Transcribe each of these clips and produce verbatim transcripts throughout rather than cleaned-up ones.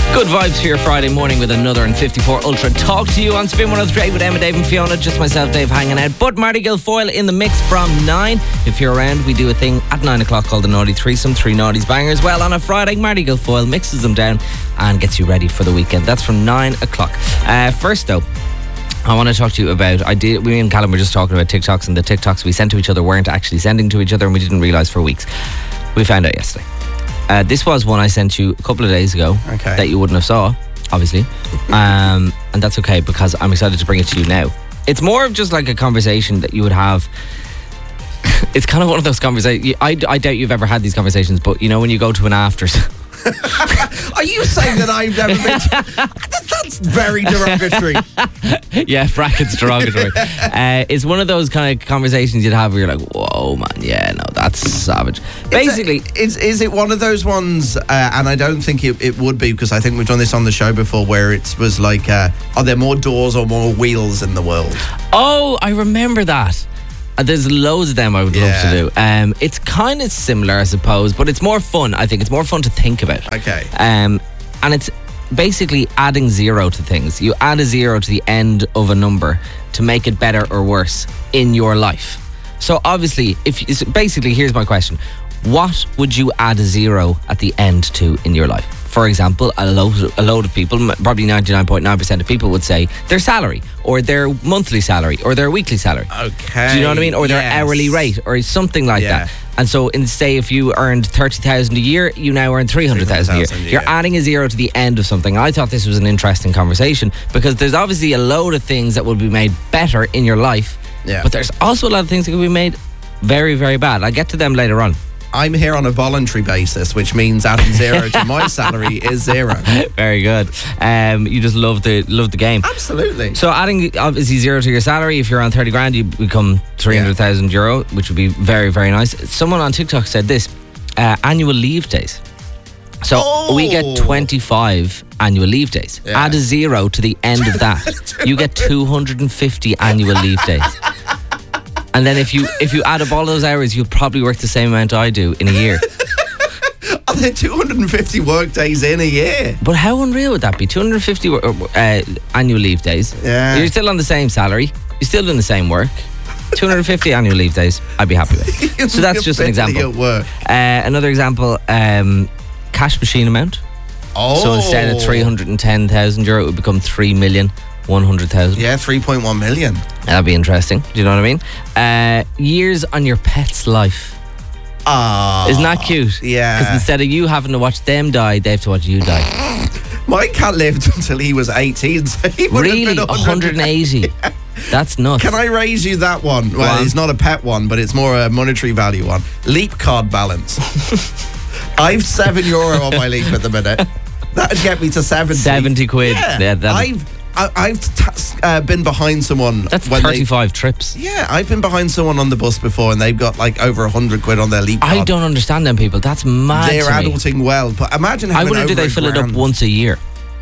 Good vibes for your Friday morning with another and fifty-four Ultra. Talk to you on Spin one oh three with Emma, Dave and Fiona. Just myself, Dave, hanging out. But Marty Guilfoyle in the mix from nine. If you're around, we do a thing at nine o'clock called the Naughty Threesome. Three naughties bangers. Well, on a Friday, Marty Guilfoyle mixes them down and gets you ready for the weekend. That's from nine o'clock. Uh, first, though, I want to talk to you about, I did, we and Callum were just talking about TikToks, and the TikToks we sent to each other weren't actually sending to each other, and we didn't realise for weeks. We found out yesterday. Uh, this was one I sent you a couple of days ago okay. that you wouldn't have saw, obviously. um, and that's okay, because I'm excited to bring it to you now. It's more of just like a conversation that you would have. It's kind of one of those conversations. I, I doubt you've ever had these conversations, but you know when you go to an afters. Are you saying that I've never been to... That's very derogatory. Yeah, brackets derogatory. uh, it's one of those kind of conversations you'd have where you're like, whoa, man, yeah, no, that's savage. Basically... It's a, is, is it one of those ones, uh, and I don't think it, it would be, because I think we've done this on the show before, where it was like, uh, are there more doors or more wheels in the world? Oh, I remember that. Uh, there's loads of them I would yeah. love to do. Um, it's kind of similar, I suppose, but it's more fun. I think it's more fun to think about. Okay. Um, and it's basically adding zero to things. You add a zero to the end of a number to make it better or worse in your life. So obviously, if you, basically, here's my question. What would you add a zero at the end to in your life? For example, a load, a load of people, probably ninety-nine point nine percent of people would say their salary, or their monthly salary, or their weekly salary. Okay. Do you know what I mean? Or their yes. hourly rate, or something like yeah. that. And so, in say, if you earned thirty thousand a year, you now earn three hundred thousand a year. Yeah. You're adding a zero to the end of something. I thought this was an interesting conversation, because there's obviously a load of things that will be made better in your life, yeah. but there's also a lot of things that can be made very, very bad. I'll get to them later on. I'm here on a voluntary basis, which means adding zero to my salary is zero. Very good. Um, you just love the love the game. Absolutely. So adding obviously zero to your salary, if you're on thirty grand, you become three hundred thousand yeah. euro, which would be very, very nice. Someone on TikTok said this, uh, annual leave days. So oh. we get twenty-five annual leave days. Yeah. Add a zero to the end of that. You get two hundred fifty annual leave days. And then if you if you add up all those hours, you'll probably work the same amount I do in a year. Are there two hundred fifty work days in a year? But how unreal would that be? two hundred fifty uh, annual leave days. Yeah. You're still on the same salary. You're still doing the same work. two hundred fifty annual leave days, I'd be happy with. So that's just an example. At work. Uh, another example, um, cash machine amount. Oh. So instead of three hundred ten thousand euro, it would become three million. one hundred thousand. Yeah, three point one million. That'd be interesting. Do you know what I mean? Uh, years on your pet's life. Ah, isn't that cute? Yeah. Because instead of you having to watch them die, they have to watch you die. My cat lived until he was eighteen, so he would really? have been one hundred eighty? Yeah. That's nuts. Can I raise you that one? Well, one. It's not a pet one, but it's more a monetary value one. Leap card balance. I've seven euro on my leap at the minute. That'd get me to seventy. seventy quid. Yeah. yeah I've I, I've t- uh, been behind someone. That's when thirty-five they, trips. Yeah, I've been behind someone on the bus before, and they've got like over a hundred quid on their leap card. I don't understand them people. That's mad. They're to adulting me. well, but imagine I having wonder over do they a fill grand. it up once a year?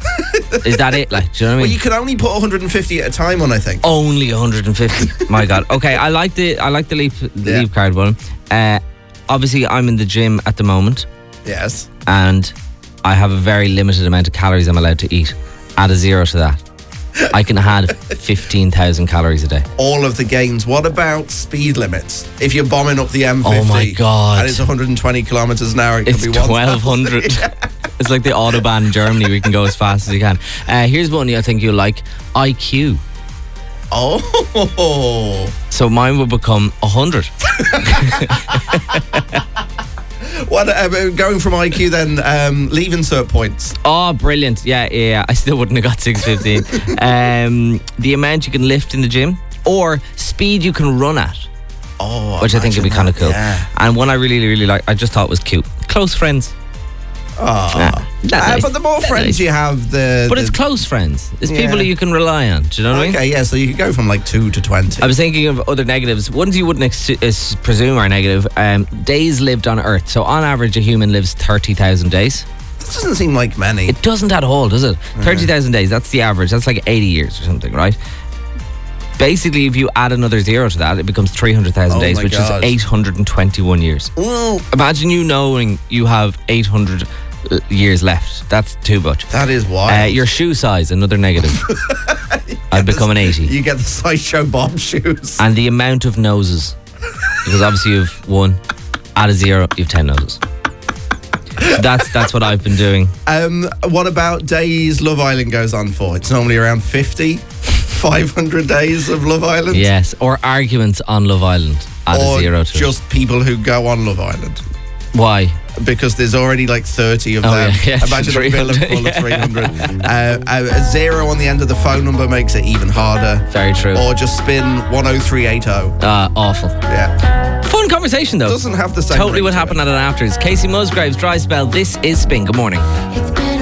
Is that it? Like, do you know what I mean? Well, you can only put one hundred fifty at a time on, I think. Only one hundred fifty. My God. Okay, I like the I like the leap the yeah. leap card one. Uh, obviously, I'm in the gym at the moment. Yes. And I have a very limited amount of calories I'm allowed to eat. Add a zero to that. I can add fifteen thousand calories a day. All of the gains. What about speed limits? If you're bombing up the M fifty, oh my God, and it's one hundred twenty kilometers an hour, it it's could be twelve hundred. Yeah. It's like the Autobahn in Germany. We can go as fast as you can. Uh, here's one I think you'll like. I Q. Oh. So mine would become one hundred. What uh, going from I Q then? Um, leave insert points. Oh, brilliant! Yeah, yeah. yeah. I still wouldn't have got six fifteen. um, the amount you can lift in the gym, or speed you can run at. Oh, which I think would be kind of cool. Yeah. And one I really, really like, I just thought was cute. Close friends. Oh, yeah, uh, nice. But the more friends nice. you have, the but the, it's close friends. It's yeah. people that you can rely on. Do you know what okay, I mean? Okay, yeah. So you could go from like two to twenty. I was thinking of other negatives. Ones you wouldn't ex- ex- presume are negative. Um, days lived on Earth. So on average, a human lives thirty thousand days. That doesn't seem like many. It doesn't at all, does it? Mm. thirty thousand days. That's the average. That's like eighty years or something, right? Basically, if you add another zero to that, it becomes three hundred thousand oh days, which God. is eight hundred twenty-one years. Ooh. Imagine you knowing you have eight hundred uh, years left. That's too much. That is wild. Uh, your shoe size, another negative. I've become an eighty. You get the Sideshow Bob shoes. And the amount of noses. Because obviously you've one. Add a zero, you've ten noses. That's that's what I've been doing. Um, what about days Love Island goes on for? It's normally around fifty, five hundred days of Love Island. Yes, or arguments on Love Island. Add or a zero to just it. people who go on Love Island. Why? Because there's already like thirty of Oh, them. yeah, yeah. Imagine a villa full of three hundred. uh, a zero on the end of the phone number makes it even harder. Very true. Or just spin one oh three eighty. Uh, awful. Yeah. Fun conversation though. Doesn't have the same Totally ring what to happened it. at an afters. Casey Musgraves, Dry Spell. This is Spin. Good morning. It's